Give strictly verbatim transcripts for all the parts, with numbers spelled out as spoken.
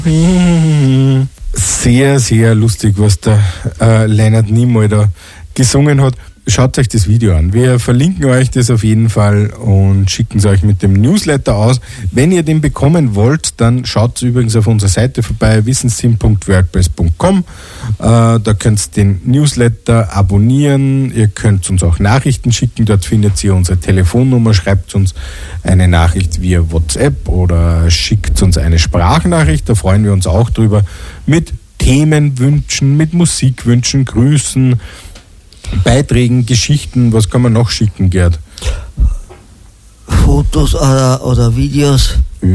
Sehr, sehr lustig, was der äh, Leonard Nimoy da gesungen hat. Schaut euch das Video an. Wir verlinken euch das auf jeden Fall und schicken es euch mit dem Newsletter aus. Wenn ihr den bekommen wollt, dann schaut übrigens auf unserer Seite vorbei, wissensteam punkt wordpress punkt com. Äh, da könnt ihr den Newsletter abonnieren. Ihr könnt uns auch Nachrichten schicken. Dort findet ihr unsere Telefonnummer. Schreibt uns eine Nachricht via WhatsApp oder schickt uns eine Sprachnachricht. Da freuen wir uns auch drüber. Mit Themenwünschen, mit Musikwünschen, Grüßen, Beiträgen, Geschichten. Was kann man noch schicken, Gerd? Fotos oder, oder Videos?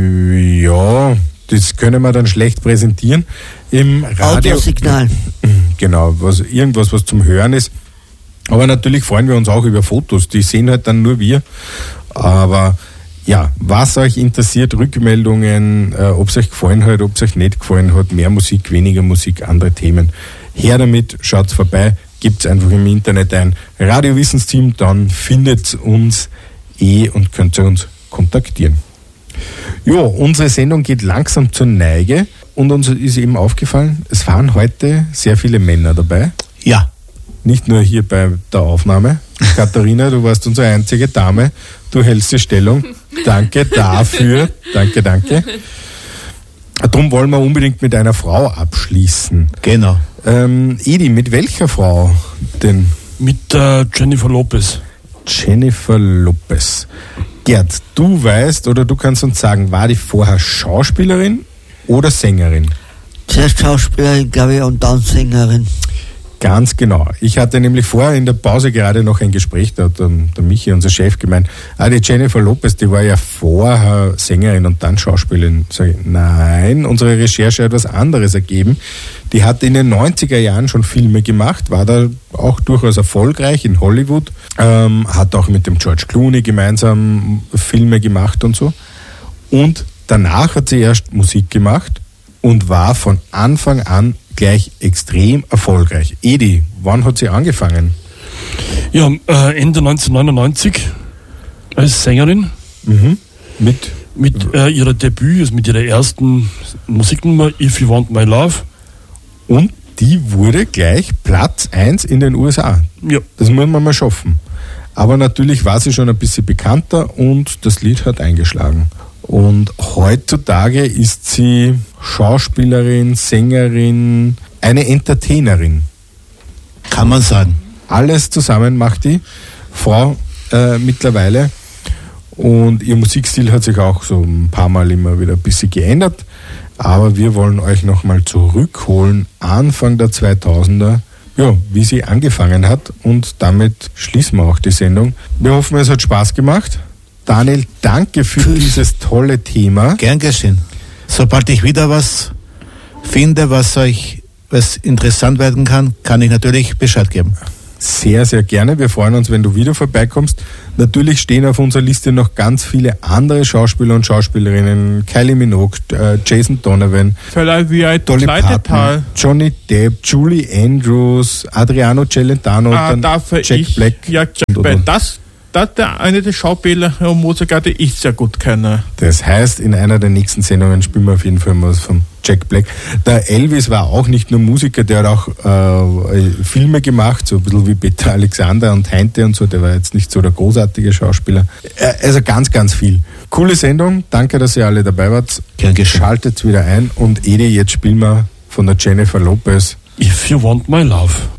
Ja, das können wir dann schlecht präsentieren. Im Radio. Audiosignal. Genau, was, irgendwas, was zum Hören ist. Aber natürlich freuen wir uns auch über Fotos. Die sehen halt dann nur wir. Aber ja, was euch interessiert, Rückmeldungen, äh, ob es euch gefallen hat, ob es euch nicht gefallen hat, mehr Musik, weniger Musik, andere Themen. Her damit, schaut's vorbei. Gibt's einfach im Internet ein Radio Wissensteam, dann findet uns eh und könnt ihr uns kontaktieren. Ja, unsere Sendung geht langsam zur Neige und uns ist eben aufgefallen, es waren heute sehr viele Männer dabei. Ja. Nicht nur hier bei der Aufnahme. Katharina, du warst unsere einzige Dame, du hältst die Stellung. Danke dafür. Danke, danke. Darum wollen wir unbedingt mit einer Frau abschließen. Genau. Ähm, Edi, mit welcher Frau denn? Mit äh, Jennifer Lopez. Jennifer Lopez. Gerd, du weißt oder du kannst uns sagen, war die vorher Schauspielerin oder Sängerin? Zuerst Schauspielerin, glaube ich, und dann Sängerin. Ganz genau. Ich hatte nämlich vorher in der Pause gerade noch ein Gespräch, da hat der, der Michi, unser Chef, gemeint, ah, die Jennifer Lopez, die war ja vorher Sängerin und dann Schauspielerin. Sag ich, nein, unsere Recherche hat was anderes ergeben. Die hat in den neunziger Jahren schon Filme gemacht, war da auch durchaus erfolgreich in Hollywood, ähm, hat auch mit dem George Clooney gemeinsam Filme gemacht und so. Und danach hat sie erst Musik gemacht und war von Anfang an gleich extrem erfolgreich. Edi, wann hat sie angefangen? Ja, äh, Ende neunzehnhundertneunundneunzig als Sängerin. Mhm. Mit? Mit äh, ihrer Debüt, also mit ihrer ersten Musiknummer If You Want My Love. Und die wurde gleich Platz eins in den U S A. Ja. Das muss man mal schaffen. Aber natürlich war sie schon ein bisschen bekannter und das Lied hat eingeschlagen. Und heutzutage ist sie Schauspielerin, Sängerin, eine Entertainerin. Kann man sagen. Alles zusammen macht die Frau äh, mittlerweile. Und ihr Musikstil hat sich auch so ein paar Mal immer wieder ein bisschen geändert. Aber wir wollen euch nochmal zurückholen, Anfang der zweitausender, ja, wie sie angefangen hat. Und damit schließen wir auch die Sendung. Wir hoffen, es hat Spaß gemacht. Daniel, danke für Tschüss. Dieses tolle Thema. Gern geschehen. Sobald ich wieder was finde, was euch was interessant werden kann, kann ich natürlich Bescheid geben. Sehr, sehr gerne. Wir freuen uns, wenn du wieder vorbeikommst. Natürlich stehen auf unserer Liste noch ganz viele andere Schauspieler und Schauspielerinnen. Kylie Minogue, äh, Jason Donovan, Dolly Parton, Johnny Depp, Julie Andrews, Adriano Celentano, ah, dann Jack ich, Black. Ja, Jack Black. Das Das ist der, eine der Schauspieler und Musiker, die ich sehr gut kenne. Das heißt, in einer der nächsten Sendungen spielen wir auf jeden Fall was von Jack Black. Der Elvis war auch nicht nur Musiker, der hat auch äh, Filme gemacht, so ein bisschen wie Peter Alexander und Heinte und so, der war jetzt nicht so der großartige Schauspieler. Äh, also ganz, ganz viel. Coole Sendung, danke, dass ihr alle dabei wart. Schaltet wieder ein und Edi, jetzt spielen wir von der Jennifer Lopez If You Want My Love.